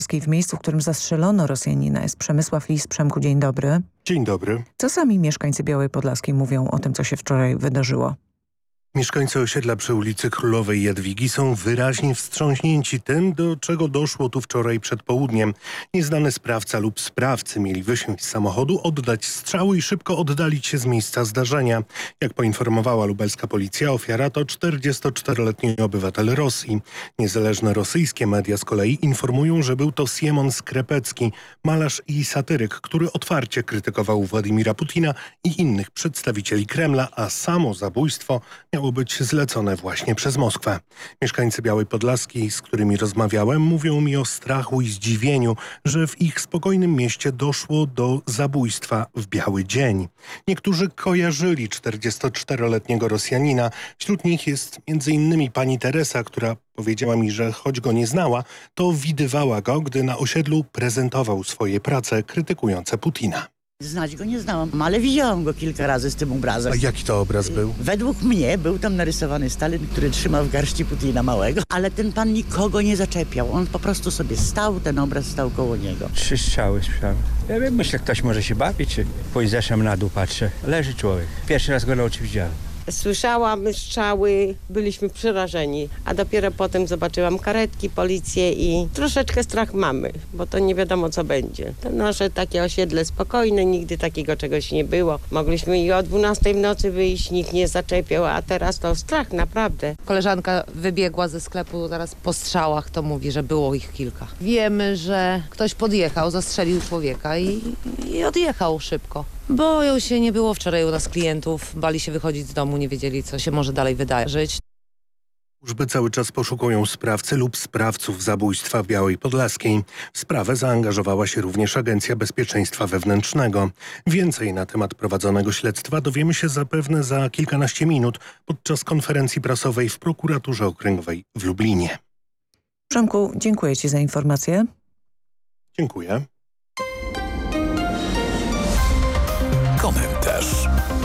w miejscu, w którym zastrzelono Rosjanina, jest Przemysław Lis. Przemku, dzień dobry. Dzień dobry. Co sami mieszkańcy Białej Podlaskiej mówią o tym, co się wczoraj wydarzyło? Mieszkańcy osiedla przy ulicy Królowej Jadwigi są wyraźnie wstrząśnięci tym, do czego doszło tu wczoraj przed południem. Nieznany sprawca lub sprawcy mieli wysiąść z samochodu, oddać strzały i szybko oddalić się z miejsca zdarzenia. Jak poinformowała lubelska policja, ofiara to 44-letni obywatel Rosji. Niezależne rosyjskie media z kolei informują, że był to Siemon Skrepecki, malarz i satyryk, który otwarcie krytykował Władimira Putina i innych przedstawicieli Kremla, a samo zabójstwo miało być zlecone właśnie przez Moskwę. Mieszkańcy Białej Podlaskiej, z którymi rozmawiałem, mówią mi o strachu i zdziwieniu, że w ich spokojnym mieście doszło do zabójstwa w biały dzień. Niektórzy kojarzyli 44-letniego Rosjanina. Wśród nich jest m.in. pani Teresa, która powiedziała mi, że choć go nie znała, to widywała go, gdy na osiedlu prezentował swoje prace krytykujące Putina. Znać go nie znałam, ale widziałam go kilka razy z tym obrazem. A jaki to obraz był? Według mnie był tam narysowany Stalin, który trzymał w garści Putina małego, ale ten pan nikogo nie zaczepiał. On po prostu sobie stał, ten obraz stał koło niego. 3 strzały słyszałem. Ja wiem, myślę, ktoś może się bawić. Pójść zeszłam na dół, patrzę. Leży człowiek. Pierwszy raz go na oczy widziałem. Słyszałam strzały, byliśmy przerażeni, a dopiero potem zobaczyłam karetki, policję i troszeczkę strach mamy, bo to nie wiadomo co będzie. To nasze takie osiedle spokojne, nigdy takiego czegoś nie było. Mogliśmy i o 12 w nocy wyjść, nikt nie zaczepiał, a teraz to strach naprawdę. Koleżanka wybiegła ze sklepu zaraz po strzałach, to mówi, że było ich kilka. Wiemy, że ktoś podjechał, zastrzelił człowieka i odjechał szybko. Boją się, nie było wczoraj u nas klientów, bali się wychodzić z domu, nie wiedzieli, co się może dalej wydarzyć. Służby cały czas poszukują sprawcy lub sprawców zabójstwa w Białej Podlaskiej. W sprawę zaangażowała się również Agencja Bezpieczeństwa Wewnętrznego. Więcej na temat prowadzonego śledztwa dowiemy się zapewne za kilkanaście minut podczas konferencji prasowej w Prokuraturze Okręgowej w Lublinie. Przemku, dziękuję Ci za informację. Dziękuję. Komentarz.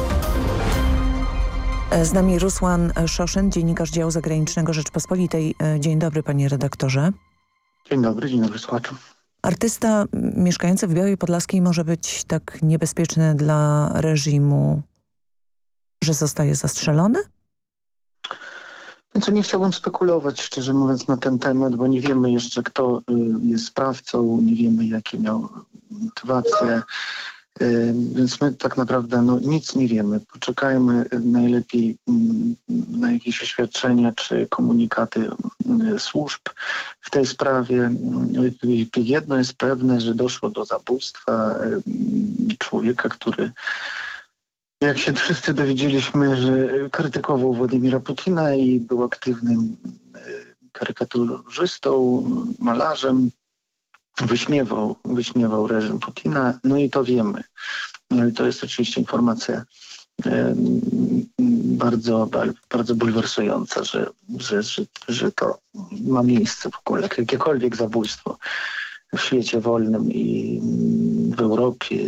Z nami Rusłan Szoszyn, dziennikarz działu zagranicznego Rzeczpospolitej. Dzień dobry, panie redaktorze. Dzień dobry słuchaczu. Artysta mieszkający w Białej Podlaskiej może być tak niebezpieczny dla reżimu, że zostaje zastrzelony? Więc nie chciałbym spekulować, szczerze mówiąc, na ten temat, bo nie wiemy jeszcze, kto jest sprawcą, nie wiemy, jakie miał motywacje. Więc my tak naprawdę nic nie wiemy. Poczekajmy najlepiej na jakieś oświadczenia czy komunikaty służb w tej sprawie. Jedno jest pewne, że doszło do zabójstwa człowieka, który, jak się wszyscy dowiedzieliśmy, że krytykował Władimira Putina i był aktywnym karykaturzystą, malarzem. Wyśmiewał reżim Putina, i to wiemy. I to jest oczywiście informacja bardzo, bardzo bulwersująca, że to ma miejsce w ogóle. Jakiekolwiek zabójstwo w świecie wolnym i w Europie.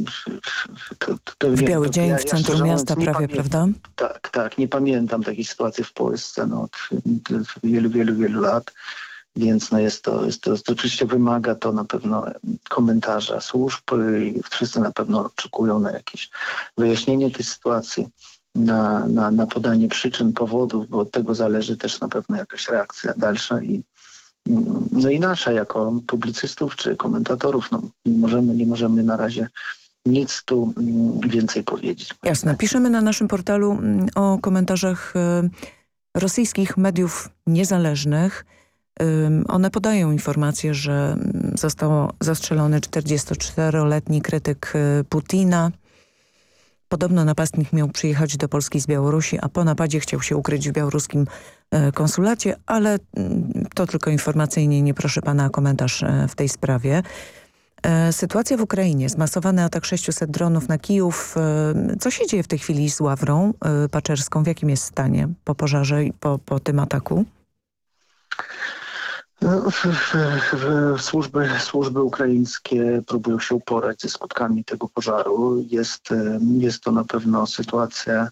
W biały dzień, w centrum miasta prawie, prawda? Tak. Nie pamiętam takiej sytuacji w Polsce od wielu lat. Więc jest to oczywiście wymaga to na pewno komentarza służb i wszyscy na pewno oczekują na jakieś wyjaśnienie tej sytuacji, na podanie przyczyn, powodów, bo od tego zależy też na pewno jakaś reakcja dalsza i nasza jako publicystów czy komentatorów. Nie możemy na razie nic tu więcej powiedzieć. Jasne. Piszemy na naszym portalu o komentarzach rosyjskich mediów niezależnych. One podają informację, że został zastrzelony 44-letni krytyk Putina. Podobno napastnik miał przyjechać do Polski z Białorusi, a po napadzie chciał się ukryć w białoruskim konsulacie, ale to tylko informacyjnie, nie proszę pana o komentarz w tej sprawie. Sytuacja w Ukrainie, zmasowany atak 600 dronów na Kijów. Co się dzieje w tej chwili z Ławrą Paczerską? W jakim jest stanie po pożarze i po tym ataku? Służby ukraińskie próbują się uporać ze skutkami tego pożaru. Jest to na pewno sytuacja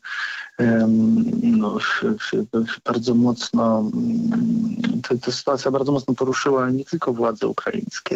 bardzo mocno, ta sytuacja bardzo mocno poruszyła nie tylko władze ukraińskie,